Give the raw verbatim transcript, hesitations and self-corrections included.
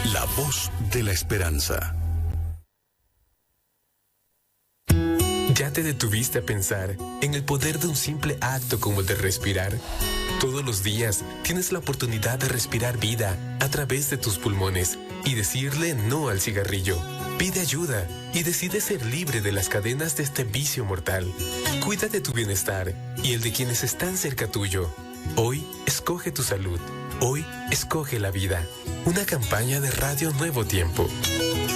La voz de la esperanza. ¿Ya te detuviste a pensar en el poder de un simple acto como el de respirar? Todos los días tienes la oportunidad de respirar vida a través de tus pulmones y decirle no al cigarrillo. Pide ayuda y decide ser libre de las cadenas de este vicio mortal. Cuida de tu bienestar y el de quienes están cerca tuyo. Hoy escoge tu salud. Hoy escoge la vida. Una campaña de Radio Nuevo Tiempo.